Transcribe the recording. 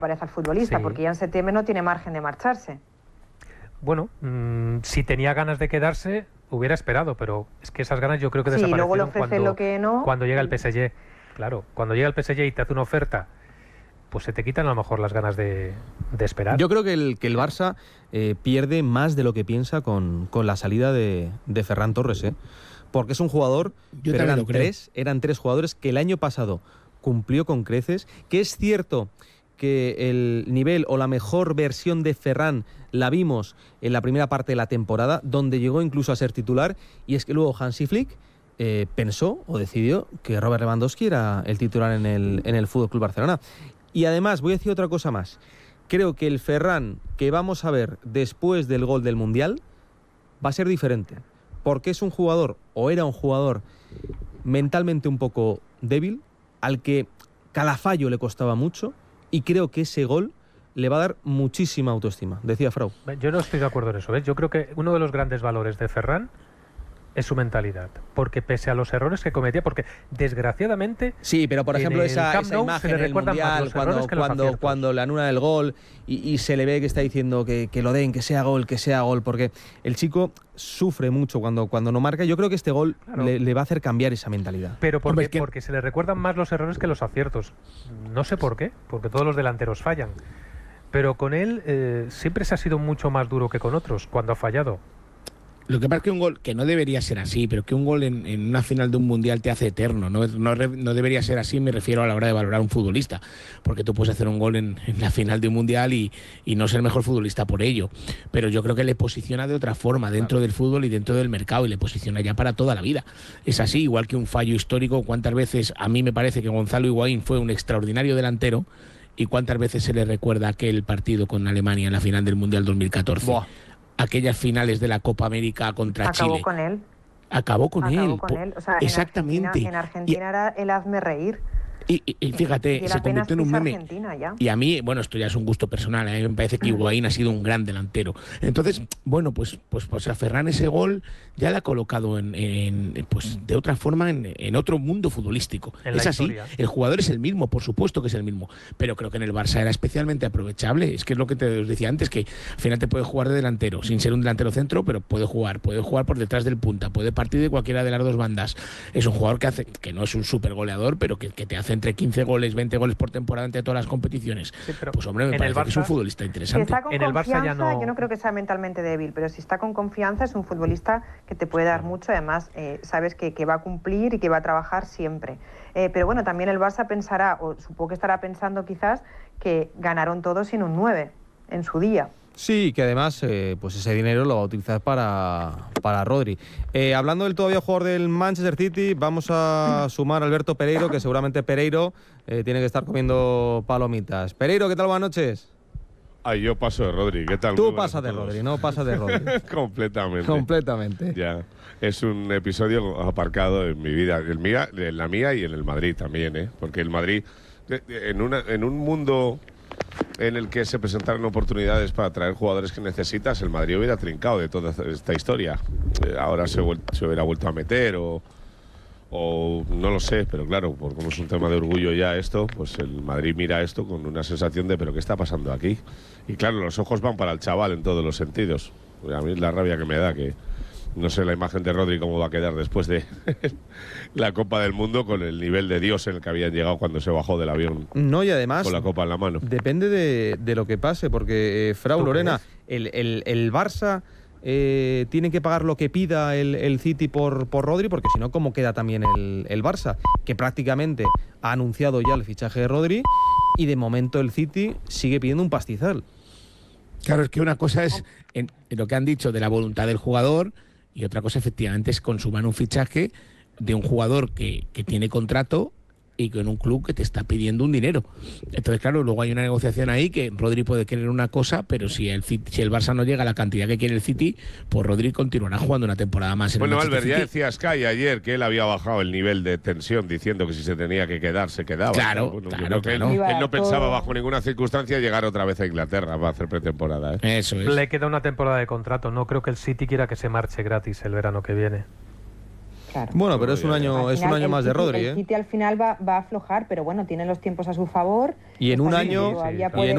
parece al futbolista, Sí. porque ya en septiembre no tiene margen de marcharse. Bueno, si tenía ganas de quedarse, hubiera esperado, pero es que esas ganas yo creo que Sí, luego le desaparecieron ofrecen lo que no. cuando llega el PSG. Claro, cuando llega el PSG y te hace una oferta, pues se te quitan a lo mejor las ganas de esperar. Yo creo que el Barça pierde más de lo que piensa con la salida de Ferran Torres, porque es un jugador, Yo pero también lo creo. eran tres jugadores que el año pasado cumplió con creces, que es cierto que el nivel o la mejor versión de Ferran la vimos en la primera parte de la temporada, donde llegó incluso a ser titular, y es que luego Hansi Flick pensó o decidió que Robert Lewandowski era el titular en el Fútbol Club Barcelona. Y además, voy a decir otra cosa más. Creo que el Ferran que vamos a ver después del gol del Mundial va a ser diferente, porque es un jugador, o era un jugador, mentalmente un poco débil, al que cada fallo le costaba mucho, y creo que ese gol le va a dar muchísima autoestima, decía Frau. Yo no estoy de acuerdo en eso, ¿ves? Yo creo que uno de los grandes valores de Ferran es su mentalidad, porque pese a los errores que cometía, porque desgraciadamente Sí, pero por en ejemplo el esa Camp Nou imagen se le en el recuerdan más Mundial, los errores que los aciertos. cuando le anulan el gol y se le ve que está diciendo que lo den, que sea gol, porque el chico sufre mucho cuando no marca. Yo creo que este gol Claro. le va a hacer cambiar esa mentalidad. Pero Hombre, es que- porque se le recuerdan más los errores que los aciertos. No sé por qué, porque todos los delanteros fallan. Pero con él siempre se ha sido mucho más duro que con otros cuando ha fallado. Lo que pasa es que un gol, que no debería ser así, pero que un gol en una final de un mundial te hace eterno. No debería ser así, me refiero a la hora de valorar a un futbolista. Porque tú puedes hacer un gol en la final de un mundial y no ser el mejor futbolista por ello. Pero yo creo que le posiciona de otra forma dentro del fútbol y dentro del mercado, y le posiciona ya para toda la vida. Es así, igual que un fallo histórico. ¿Cuántas veces a mí me parece que Gonzalo Higuaín fue un extraordinario delantero? ¿Y cuántas veces se le recuerda aquel partido con Alemania en la final del Mundial 2014? Buah. Aquellas finales de la Copa América contra Acabó Chile. con él. Acabó con él. O sea, Exactamente. En Argentina era el hazme reír. Y fíjate, Y se la pena convirtió en un pisa meme. Argentina ya. Y a mí, bueno, esto ya es un gusto personal, a mí me parece que Higuaín ha sido un gran delantero. Entonces, bueno, pues a Ferran ese gol ya le ha colocado pues de otra forma en otro mundo futbolístico. En la Es así, historia. el jugador es el mismo, por supuesto que es el mismo, pero creo que en el Barça era especialmente aprovechable. Es que es lo que te decía antes, que al final te puede jugar de delantero, sin ser un delantero centro, pero puede jugar por detrás del punta, puede partir de cualquiera de las dos bandas. Es un jugador que no es un super goleador, pero que te hace entre 15 goles, 20 goles por temporada entre todas las competiciones. Sí, pero Pues hombre, me en el parece que es un Barça- futbolista Si interesante. está con En el Barça confianza, ya no- yo no creo que sea mentalmente débil, pero si está con confianza es un futbolista que te puede dar mucho, además sabes que va a cumplir y que va a trabajar siempre. Pero bueno, también el Barça pensará, o supongo que estará pensando quizás, que ganaron todos sin un 9 en su día. Sí, que además pues ese dinero lo va a utilizar para Rodri. Hablando del todavía jugador del Manchester City, vamos a sumar a Alberto Pereiro, que seguramente Pereiro tiene que estar comiendo palomitas. Pereiro, ¿qué tal? Buenas noches. Ay, yo paso de Rodri, ¿qué tal? Tú Muy buenas pasas a de todos. Rodri, no pasas de Rodri. Completamente. Completamente. Ya. Es un episodio aparcado en mi vida, en la mía y en el Madrid también, ¿eh? Porque el Madrid, en un mundo en el que se presentaron oportunidades para traer jugadores que necesitas, el Madrid hubiera trincado de toda esta historia. Ahora se hubiera vuelto a meter o no lo sé, pero claro, por como es un tema de orgullo ya esto, pues el Madrid mira esto con una sensación de ¿pero qué está pasando aquí? Y claro, los ojos van para el chaval en todos los sentidos. A mí es la rabia que me da que no sé la imagen de Rodri cómo va a quedar después de la Copa del Mundo con el nivel de Dios en el que habían llegado cuando se bajó del avión No, y además con la copa en la mano. depende de lo que pase, porque Frau, ¿Tú Lorena, el Barça tiene que pagar lo que pida el City por Rodri, porque si no, ¿cómo queda también el Barça? Que prácticamente ha anunciado ya el fichaje de Rodri y de momento el City sigue pidiendo un pastizal. Claro, es que una cosa es en lo que han dicho de la voluntad del jugador y otra cosa efectivamente es consumar un fichaje de un jugador que tiene contrato y con un club que te está pidiendo un dinero. Entonces, claro, luego hay una negociación ahí que Rodri puede querer una cosa, pero si el Barça no llega a la cantidad que quiere el City, pues Rodri continuará jugando una temporada más en Bueno, el Manchester Albert, ya City. decía Sky ayer que él había bajado el nivel de tensión diciendo que si se tenía que quedar, se quedaba. Claro, Bueno, claro, creo que claro. Él no pensaba Todo- bajo ninguna circunstancia llegar otra vez a Inglaterra para hacer pretemporada. ¿eh? Eso es. Le queda una temporada de contrato. No creo que el City quiera que se marche gratis el verano que viene. Claro. Bueno, pero es un Al año final, más de Rodri, el City al final va a aflojar, pero bueno, tiene los tiempos a su favor. Y en un Está año, todavía y puede en